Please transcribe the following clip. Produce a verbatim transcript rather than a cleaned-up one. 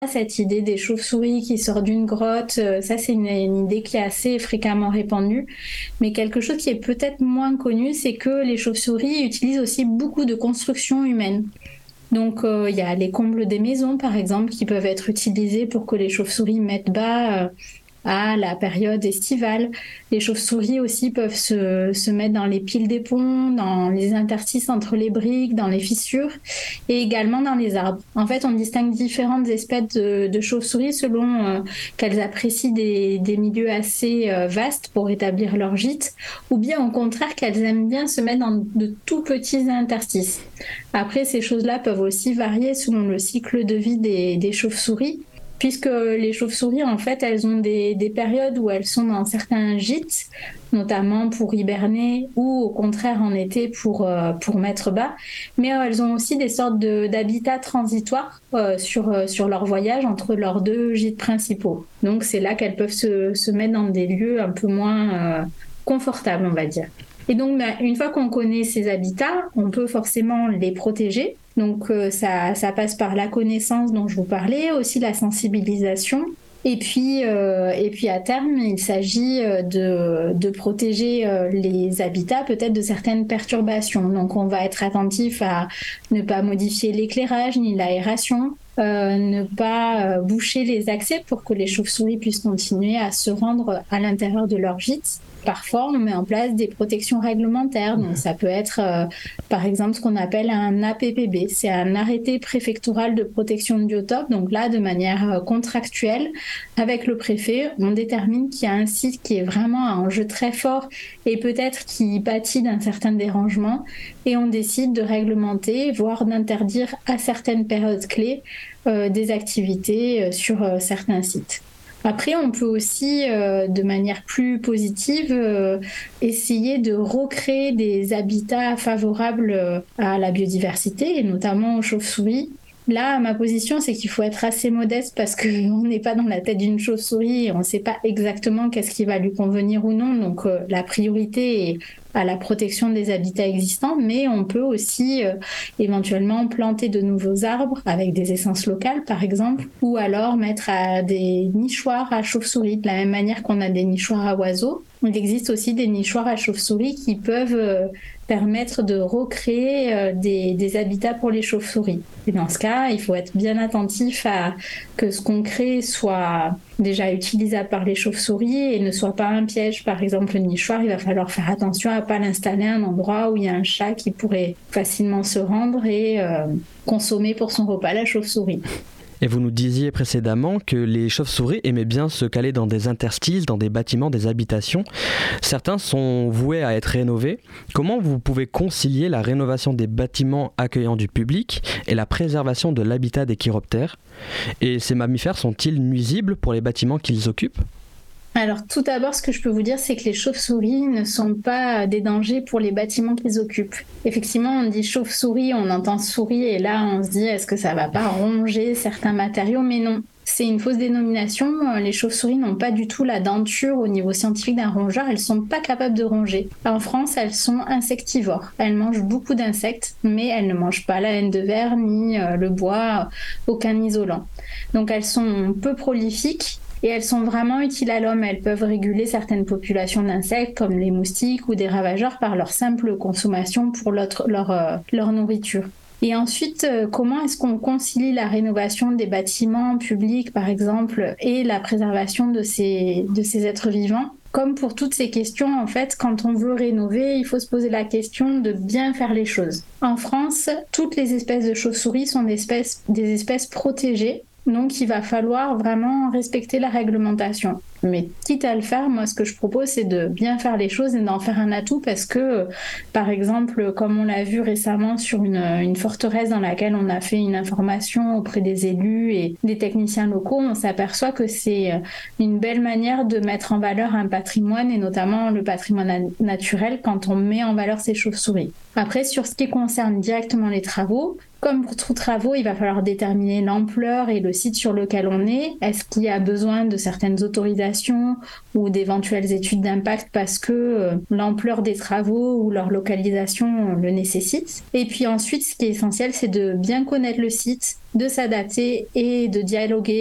Cette idée des chauves-souris qui sortent d'une grotte, euh, ça c'est une, une idée qui est assez fréquemment répandue. Mais quelque chose qui est peut-être moins connu, c'est que les chauves-souris utilisent aussi beaucoup de constructions humaines. Donc euh, il y a les combles des maisons, par exemple, qui peuvent être utilisés pour que les chauves-souris mettent bas euh, à la période estivale. Les chauves-souris aussi peuvent se, se mettre dans les piles des ponts, dans les interstices entre les briques, dans les fissures et également dans les arbres. En fait, on distingue différentes espèces de, de chauves-souris selon euh, qu'elles apprécient des, des milieux assez euh, vastes pour établir leur gîte ou bien au contraire qu'elles aiment bien se mettre dans de tout petits interstices. Après, ces choses-là peuvent aussi varier selon le cycle de vie des, des chauves-souris, puisque les chauves-souris, en fait, elles ont des, des périodes où elles sont dans certains gîtes, notamment pour hiberner ou au contraire en été pour, euh, pour mettre bas. Mais euh, elles ont aussi des sortes de, d'habitats transitoires euh, sur, euh, sur leur voyage entre leurs deux gîtes principaux. Donc c'est là qu'elles peuvent se, se mettre dans des lieux un peu moins euh, confortables, on va dire. Et donc, bah, une fois qu'on connaît ces habitats, on peut forcément les protéger. Donc, euh, ça, ça passe par la connaissance dont je vous parlais, aussi la sensibilisation. Et puis, euh, et puis à terme, il s'agit euh, de, de protéger euh, les habitats peut-être de certaines perturbations. Donc, on va être attentif à ne pas modifier l'éclairage ni l'aération, euh, ne pas euh, boucher les accès pour que les chauves-souris puissent continuer à se rendre à l'intérieur de leur gîte. Parfois, on met en place des protections réglementaires. Donc, ça peut être, euh, par exemple, ce qu'on appelle un A P P B. C'est un arrêté préfectoral de protection de biotope. Donc là, de manière euh, contractuelle, avec le préfet, on détermine qu'il y a un site qui est vraiment à enjeu très fort et peut-être qui pâtit d'un certain dérangement. Et on décide de réglementer, voire d'interdire à certaines périodes clés euh, des activités euh, sur euh, certains sites. Après, on peut aussi, euh, de manière plus positive, euh, essayer de recréer des habitats favorables euh, à la biodiversité, et notamment aux chauves-souris. Là, ma position, c'est qu'il faut être assez modeste parce qu'on n'est pas dans la tête d'une chauve-souris et on ne sait pas exactement qu'est-ce qui va lui convenir ou non. Donc, euh, la priorité est à la protection des habitats existants, mais on peut aussi euh, éventuellement planter de nouveaux arbres avec des essences locales, par exemple, ou alors mettre à des nichoirs à chauves-souris, de la même manière qu'on a des nichoirs à oiseaux. Il existe aussi des nichoirs à chauves-souris qui peuvent euh, permettre de recréer euh, des, des habitats pour les chauves-souris. Et dans ce cas, il faut être bien attentif à que ce qu'on crée soit déjà utilisable par les chauves-souris et ne soit pas un piège. Par exemple, le nichoir, il va falloir faire attention à ne pas l'installer à un endroit où il y a un chat qui pourrait facilement se rendre et euh, consommer pour son repas la chauve-souris. Et vous nous disiez précédemment que les chauves-souris aimaient bien se caler dans des interstices, dans des bâtiments, des habitations. Certains sont voués à être rénovés. Comment vous pouvez concilier la rénovation des bâtiments accueillant du public et la préservation de l'habitat des chiroptères ? Et ces mammifères sont-ils nuisibles pour les bâtiments qu'ils occupent ? Alors, tout d'abord, ce que je peux vous dire, c'est que les chauves-souris ne sont pas des dangers pour les bâtiments qu'ils occupent. Effectivement, on dit chauve-souris, on entend souris, et là, on se dit, est-ce que ça va pas ronger certains matériaux ? Mais non, c'est une fausse dénomination. Les chauves-souris n'ont pas du tout la denture au niveau scientifique d'un rongeur. Elles sont pas capables de ronger. En France, elles sont insectivores. Elles mangent beaucoup d'insectes, mais elles ne mangent pas la laine de verre, ni le bois, aucun isolant. Donc, elles sont peu prolifiques. Et elles sont vraiment utiles à l'homme. Elles peuvent réguler certaines populations d'insectes comme les moustiques ou des ravageurs par leur simple consommation pour leur, leur, euh, leur nourriture. Et ensuite, euh, comment est-ce qu'on concilie la rénovation des bâtiments publics, par exemple, et la préservation de ces, de ces êtres vivants ? Comme pour toutes ces questions, en fait, quand on veut rénover, il faut se poser la question de bien faire les choses. En France, toutes les espèces de chauves-souris sont des espèces, des espèces protégées. Donc, il va falloir vraiment respecter la réglementation. Mais quitte à le faire, moi, ce que je propose, c'est de bien faire les choses et d'en faire un atout parce que, par exemple, comme on l'a vu récemment sur une, une forteresse dans laquelle on a fait une information auprès des élus et des techniciens locaux, on s'aperçoit que c'est une belle manière de mettre en valeur un patrimoine et notamment le patrimoine naturel quand on met en valeur ces chauves-souris. Après, sur ce qui concerne directement les travaux, Comme pour tous travaux, il va falloir déterminer l'ampleur et le site sur lequel on est. Est-ce qu'il y a besoin de certaines autorisations ou d'éventuelles études d'impact parce que euh, l'ampleur des travaux ou leur localisation le nécessite. Et puis ensuite, ce qui est essentiel, c'est de bien connaître le site, de s'adapter et de dialoguer